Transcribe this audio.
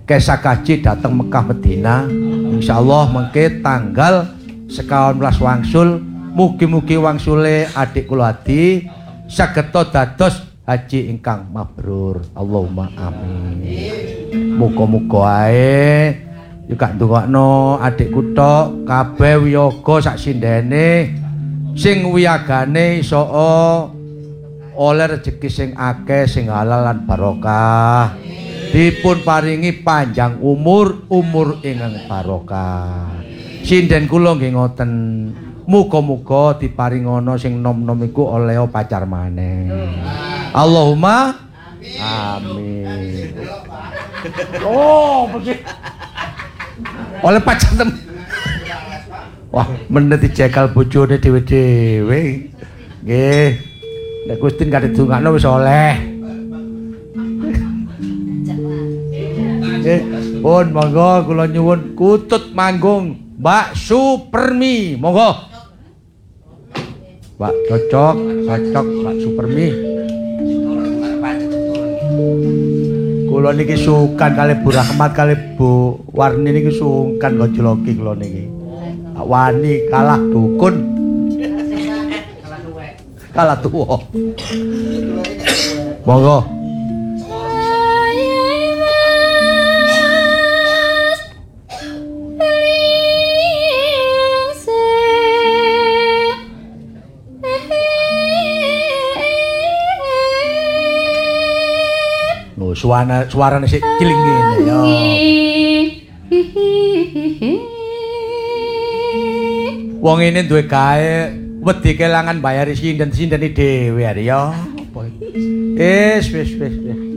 Kesah kaji datang Mekah Medina. Insyaallah mengke tanggal 19 wangsul, mugi-mugi wangsule adik kula Adi saged dados haji ingkang mabrur. Allahumma amin. Muga-muga ae juga ndongakno adikku tok kabeh wiyaga sak sindene sing wiyagane iso oleh rezeki sing akeh sing halal lan barokah. Dipun paringi panjang umur ingkang barokah. Sinden kula nggih ngoten. Muga-muga diparingono sing nom-nom iku oleh pacar maneh. Allahumma amin. Oh, begitu. Oleh pacar tem. Wah, meneh dijegal bojone dhewe-dhewe. Nggih. Nek Gusti kadhe dongakno wis oleh. Pun monggo kula nyuwun kutut manggung Mbak Supermi, monggo. Mbak cocok Mbak Supermi. Kula niki sungkan kali Bu Rahmat kali Bu Warni niki sungkan gojloki kula niki. Wani kalah dukun. Kalah tuwa. Monggo. Suarane sik ciling ngene ya. Wong ini duwe gawe wedi kelangan bayari sinden-sindeni dhewe ya. Wis.